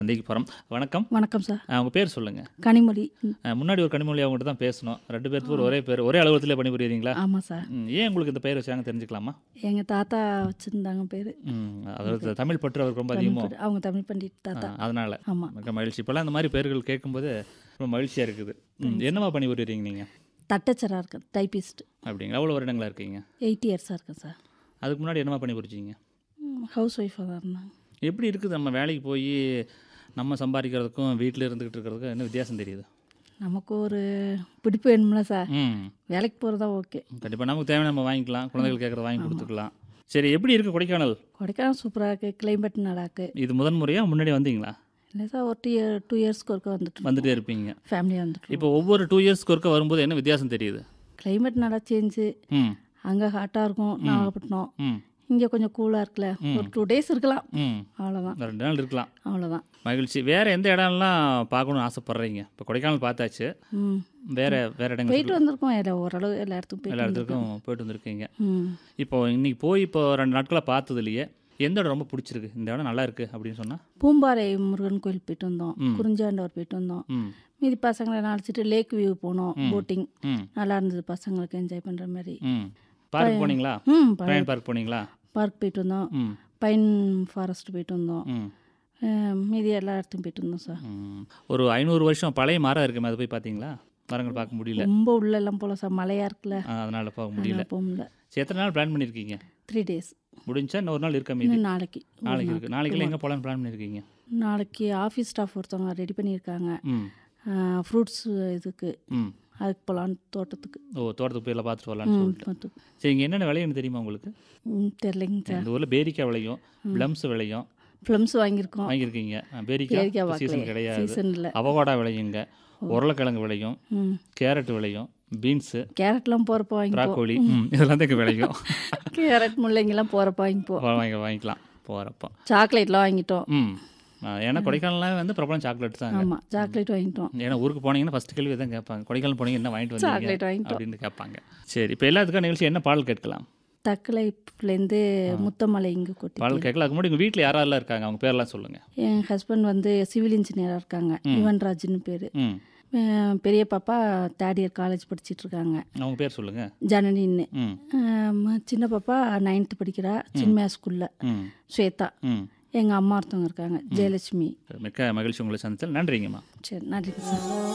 சந்திக்க போகிறோம். வணக்கம். வணக்கம் சார். உங்கள் பேர் சொல்லுங்கள். கனிமொழி. முன்னாடி ஒரு கனிமொழி அவங்ககிட்ட தான் பேசணும். 2 பேருக்கு ஒரே பேர், ஒரே அலுவலகத்திலே பணிபுரியுறீங்களா? ஆமாம் சார். ஏன் உங்களுக்கு இந்த பெயர் வச்சாங்க தெரிஞ்சுக்கலாமா? எங்கள் தாத்தா வச்சுருந்தாங்க பேர். அதாவது தமிழ் பற்று அவருக்கு ரொம்ப அதிகமோ? அவங்க தமிழ் பண்டிட் தாத்தா. அதனால் ஆமாம். மிக மகிழ்ச்சி. இப்போல்லாம் இந்த மாதிரி பேர்கள் கேட்கும்போது ரொம்ப மகிழ்ச்சியாக இருக்குது. என்னவா பணிபுரியுறீங்க நீங்கள்? தட்டச்சராக இருக்கேன், டைப்பிஸ்ட். அப்படிங்களா? எவ்வளோ வருடங்களா இருக்கீங்க? 8 இயர்ஸாக இருக்கேன் சார். அதுக்கு முன்னாடி என்னவா பணிபுரிச்சிங்க? ஹவுஸ் ஒய்ஃபாக தான் இருந்தாங்க. எப்படி இருக்குது நம்ம வேலைக்கு போய் நம்ம சம்பாதிக்கிறதுக்கும் வீட்டில் இருந்துக்கிட்டு இருக்கிறதுக்கும் என்ன வித்தியாசம் தெரியுது? நமக்கு ஒரு பிடிப்பு வேணும்ல சார். வேலைக்கு போகிறதா ஓகே. கண்டிப்பாக நமக்கு தேவையான நம்ம வாங்கிக்கலாம், குழந்தைகள் கேட்குறத வாங்கி கொடுத்துக்கலாம். சரி, எப்படி இருக்குது கொடைக்கானல்? கொடைக்கானல் சூப்பராக இருக்குது, கிளைமேட் நல்லா இருக்குது. இது முதன் முறையாக முன்னாடி வந்தீங்களா? இல்லை சார், ஒரு 2 இயர்ஸ்க்கு ஒருக்க வந்துட்டே இருப்பீங்க. ஃபேமிலியாக வந்துட்டு. இப்போ ஒவ்வொரு 2 இயர்ஸ்க்கு ஒருக்க வரும்போது என்ன வித்தியாசம் தெரியுது? கிளைமேட் நல்லா சேஞ்சு. அங்கே ஹாட்டாக இருக்கும் நாகப்பட்டினம், இங்கே கொஞ்சம் கூலாக இருக்குல்ல. ஒரு 2 டேஸ் இருக்கலாம், அவ்வளோதான். 2 நாள் இருக்கலாம், அவ்வளோதான். மகிழ்ச்சி. வேறு எந்த இடம்லாம் பார்க்கணும்னு ஆசைப்பட்றீங்க? இப்போ கொடைக்கானல் பார்த்தாச்சு, வேறு இடங்கள் போயிட்டு வந்திருக்கோம். ஓரளவு எல்லா இடத்துக்கும் போயிட்டு வந்திருக்கீங்க. இப்போ இன்னைக்கு போய் இப்போ 2 நாட்களாக பார்த்ததுலையே எந்த இடம் ரொம்ப பிடிச்சிருக்கு, இந்த இடம் நல்லா இருக்குது அப்படின்னு சொன்னால்? பூம்பாறை முருகன் கோயில் போயிட்டு வந்தோம், குறிஞ்சாண்டவர் போயிட்டு வந்தோம். மீதி பசங்களை அழைச்சிட்டு லேக் வியூ போனோம், போட்டிங் நல்லா இருந்தது, பசங்களுக்கு என்ஜாய் பண்ணுற மாதிரி. பார்க் போனீங்களா? பார்க் போனீங்களா? பார்க் போயிட்டு வந்தோம், பைன் ஃபாரஸ்ட் போயிட்டு வந்தோம், மீதி எல்லா இடத்துக்கும் போயிட்டு வந்தோம் சார். ஒரு 500 வருஷம் பழைய மரம் இருக்குமே, அதை போய் பார்த்தீங்களா? மரங்கள் பார்க்க முடியல, ரொம்ப உள்ளெல்லாம் போகல சார், மழையாக இருக்குல்ல, அதனால் போக முடியல. சரி, எத்தனை நாள் பிளான் பண்ணியிருக்கீங்க? 3 days. முடிஞ்சா இன்னொரு நாள் இருக்க மீதி? நாளைக்கு இருக்குது. நாளைக்கு எங்கே போகலான்னு பிளான் பண்ணியிருக்கீங்க? நாளைக்கு ஆஃபீஸ் ஸ்டாஃப் ஒருத்தவங்க ரெடி பண்ணியிருக்காங்க ஃப்ரூட்ஸ் இதுக்கு, அதுக்கு போகலான்னு தோட்டத்துக்கு. தோட்டத்துக்கு போய் எல்லாம் பார்த்துட்டு வரலான்னு சொல்லிட்டு. சரி, இங்கே என்னென்ன விளையும்னு தெரியுமா உங்களுக்கு? தெரியலைங்க சார். இந்த ஊரில் பேரிக்காய் விளையும், ப்ளம்ஸ் விளையும். ப்ளம்ஸ் வாங்கியிருக்கீங்க. பேரிக்காய் சீசன் கிடையாது. அவகோடா விளையுங்க, உருளைக்கிழங்கு விளையும், கேரட் விளையும், பீன்ஸு, கேரட்லாம் போகிறப்ப ப்ராக்கோலி, இதெல்லாம் தான் விளையும். கேரட் முள்ளங்கிலாம் போகிறப்ப வாங்கிக்கலாம் போகிறப்போ. சாக்லேட்லாம் வாங்கிட்டோம். ஏன்னா கொடைக்கானல்லாம் வந்து பிரபலம் சாக்லேட் தான். ஆமாம், சாக்லேட் வாங்கிட்டோம். ஏன்னா ஊருக்கு போனீங்கன்னா ஃபஸ்ட் கேள்வி தான் கேட்பாங்க, கொடைக்கானல் போனீங்க என்ன வாங்கிட்டு வந்தீங்க அப்படின்னு கேட்பாங்க. சரி, இப்போ எல்லாத்துக்கும் நிகழ்ச்சி என்ன பாடல் கேட்கலாம்? தக்கலைப்புலேருந்து முத்தமலை இங்கே கொட்டி பாடல் கேட்கலாம். அதுக்கு முன்னாடி உங்கள் வீட்டில் யாரெல்லாம் இருக்காங்க, அவங்க பேரெல்லாம் சொல்லுங்கள். என் ஹஸ்பண்ட் வந்து சிவில் இன்ஜினியராக இருக்காங்க, யுவன்ராஜ்னு பேர். பெரிய பாப்பா 3rd year காலேஜ் படிச்சுட்டு இருக்காங்க. அவங்க பேர் சொல்லுங்கள். ஜனனின்னு. சின்ன பாப்பா 9th படிக்கிறா, சின்மயா ஸ்கூலில், ஸ்வேதா. எங்கள் அம்மா ஒருத்தவங்க இருக்காங்க, ஜெயலட்சுமி. மிக்க மகிழ்ச்சி உங்களை சந்தித்தல். நன்றிங்கம்மா. சரி, நன்றிங்க சார்.